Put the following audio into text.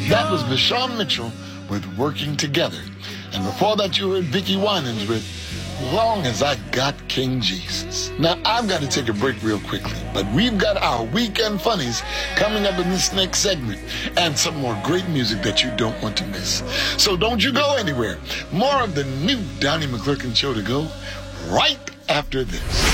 That was Vashawn Mitchell with Working Together. And before that, you heard Vicki Winans with Long As I Got King Jesus. Now, I've got to take a break real quickly, but we've got our Weekend Funnies coming up in this next segment and some more great music that you don't want to miss. So don't you go anywhere. More of the new Donnie McClurkin Show to go right after this.